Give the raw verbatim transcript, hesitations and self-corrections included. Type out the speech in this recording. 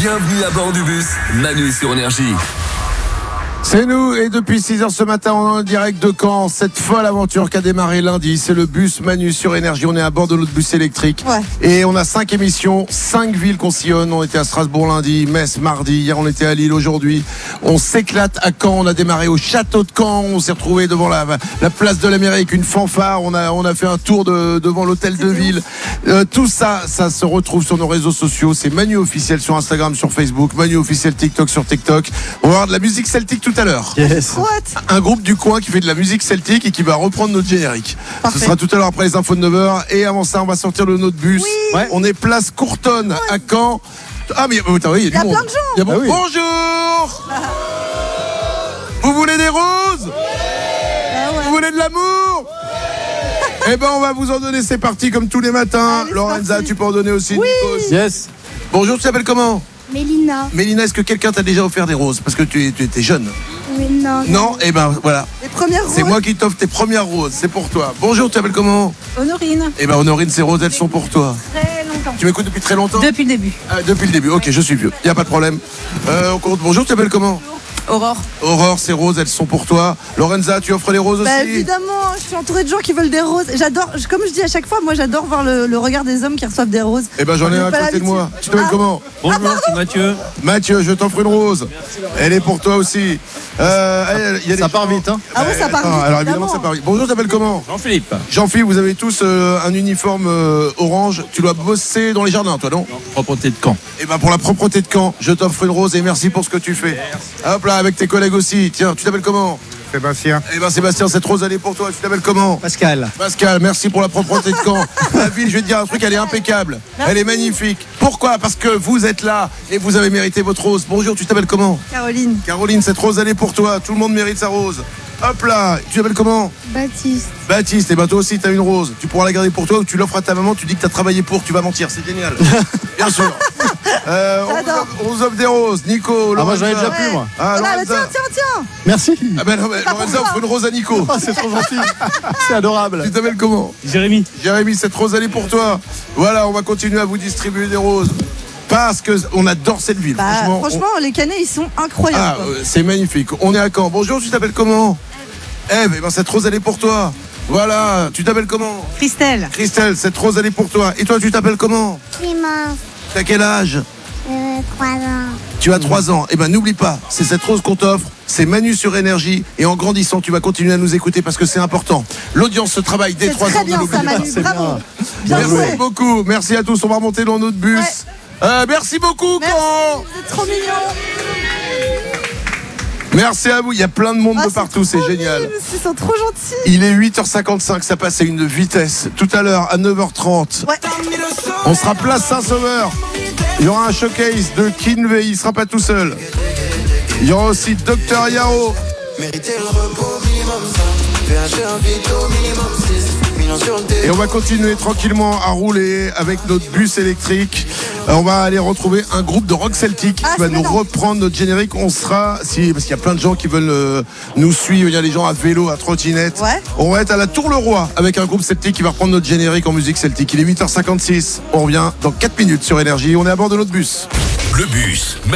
Bienvenue à bord du bus Manu sur Énergie. C'est nous, et depuis six heures ce matin, on est en direct de Caen. Cette folle aventure qui a démarré lundi, c'est le bus Manu sur Énergie. On est à bord de notre bus électrique. Ouais. Et on a cinq émissions, cinq villes qu'on sillonne. On était à Strasbourg lundi, Metz mardi, hier on était à Lille aujourd'hui. On s'éclate à Caen, on a démarré au château de Caen. On s'est retrouvé devant la, la place de la mairie avec une fanfare. On a, on a fait un tour de, devant l'hôtel de ville. Euh, tout ça, ça se retrouve sur nos réseaux sociaux. C'est Manu officiel sur Instagram, sur Facebook, Manu officiel TikTok sur TikTok. On va avoir de la musique celtique tout à l'heure. Yes. What? Un groupe du coin qui fait de la musique celtique et qui va reprendre notre générique. Parfait. Ce sera tout à l'heure après les infos de neuf heures. Et avant ça, on va sortir de notre bus. Oui. Ouais. On est place Courtonne à Caen. Ah mais attends, oui, il y a, Il y a du plein monde. de gens. Il y a bon- Ah oui. Bonjour. Vous voulez des roses? Ah ouais. Vous voulez de l'amour? Eh ben on va vous en donner, c'est parti comme tous les matins. Allez, c'est Lorenza, parti. tu peux en donner aussi. Oui. Nikos. Yes. Bonjour, tu t'appelles comment? Mélina. Mélina, est-ce que quelqu'un t'a déjà offert des roses? Parce que tu, es- tu étais jeune. Oui, non. Non? Eh ben voilà. Les premières C'est roses. moi qui t'offre tes premières roses, c'est pour toi. Bonjour, tu t'appelles comment? Honorine, Eh ben Honorine, ces roses, elles sont pour toi. très longtemps. Tu m'écoutes depuis très longtemps? Depuis le début. Ah, depuis le début, ok, je suis vieux, y a pas de problème. Euh, on compte. Bonjour, tu t'appelles comment? Aurore. Aurore, ces roses, elles sont pour toi. Lorenza, tu offres les roses aussi? Bah évidemment, je suis entourée de gens qui veulent des roses. J'adore, je- comme je dis à chaque fois, moi j'adore voir le, le regard des hommes qui reçoivent des roses. Eh ben j'en ai J'ai un à pas côté de moi. l'habitude. Tu t'appelles Ah. comment? Bonjour, c'est Mathieu. Mathieu, je t'offre une rose. Elle est pour toi aussi. Euh, allez, il y a Ça des part gens- vite, hein. Ah ouais, ça part attends, vite, Alors évidemment, évidemment. ça part vite. Bonjour, tu t'appelles comment? Jean-Philippe. Jean-Philippe, vous avez tous euh, un uniforme euh, orange. Tu dois bosser dans les jardins, toi, non? Propreté de Caen. Et ben pour la propreté de Caen, je t'offre une rose et merci pour ce que tu fais. Hop là, avec tes collègues aussi. Tiens, tu t'appelles comment? Sébastien. Eh ben Sébastien, cette rose elle est pour toi. Tu t'appelles comment? Pascal. Pascal, merci pour la propreté de Caen. La ville, je vais te dire un truc, elle est impeccable. Elle est magnifique. Pourquoi? Parce que vous êtes là et vous avez mérité votre rose. Bonjour, tu t'appelles comment? Caroline. Caroline, cette rose elle est pour toi. Tout le monde mérite sa rose. Hop là, tu t'appelles comment? Baptiste. Baptiste, et ben toi aussi t'as une rose. Tu pourras la garder pour toi ou tu l'offres à ta maman, tu dis que t'as travaillé pour, tu vas mentir, c'est génial. Bien sûr. Euh, on, vous J'adore. offre, on vous offre des roses. Nico, Ah, moi j'en ai Lorenza. déjà plus, moi. Ah, Voilà, bah, Lorenza. tiens, tiens, tiens. Merci. Ah ben non, mais Lorenza offre une rose à Nico. Ah, c'est trop gentil. C'est adorable. Tu t'appelles comment? Jérémy. Jérémy, cette rose elle est pour toi. Voilà, on va continuer à vous distribuer des roses. Parce que on adore cette ville. Bah, franchement, franchement, on- les canets ils sont Ah, incroyables. quoi. euh, c'est magnifique. On est à Caen. Bonjour, tu t'appelles comment? Eve, eh ben cette rose elle est pour toi. Voilà, tu t'appelles comment? Christelle. Christelle, cette rose elle est pour toi. Et toi, tu t'appelles comment? Clémence. T'as quel âge? Euh, trois ans. Tu as trois ans. Eh ben n'oublie pas, c'est cette rose qu'on t'offre. C'est Manu sur Énergie. Et en grandissant, tu vas continuer à nous écouter parce que c'est important. L'audience se travaille dès C'est trois très ans. ne bien l'oubliez ça, pas. Manu. c'est Bravo. bien. Bien Merci joué. beaucoup. Merci à tous. On va remonter dans notre bus. Ouais. Euh, merci beaucoup, Merci, Caen. vous êtes trop mignons. Merci à vous. Il y a plein de monde Ah, de partout. C'est trop génial. mignon, Ils sont trop gentils. Il est huit heures cinquante-cinq. Ça passe à une vitesse. Tout à l'heure, à neuf heures trente, Ouais. on sera place Saint-Sauveur. Il y aura un showcase de Kinvey. Il sera pas tout seul. Il y aura aussi Docteur Yaro. Mériter le repos minimum ça. P H un vite au minimum six millions sur le Et on va continuer tranquillement à rouler avec notre bus électrique. Euh, On va aller retrouver un groupe de rock celtique Ah, qui va c'est nous maintenant. reprendre notre générique. On sera, si, parce qu'il y a plein de gens qui veulent euh, nous suivre. Il y a des gens à vélo, à trottinette. Ouais. On va être à la Tour-le-Roi avec un groupe celtique qui va reprendre notre générique en musique celtique. Il est huit heures cinquante-six. On revient dans quatre minutes sur Énergie. On est à bord de notre bus. Le bus